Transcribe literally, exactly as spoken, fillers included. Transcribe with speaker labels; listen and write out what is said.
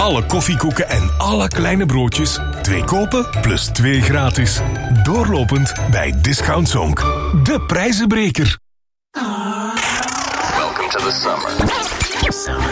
Speaker 1: Alle koffiekoeken en alle kleine broodjes. Twee kopen plus twee gratis. Doorlopend bij Discount Zonk. De prijzenbreker.
Speaker 2: Welcome to the summer. Summer.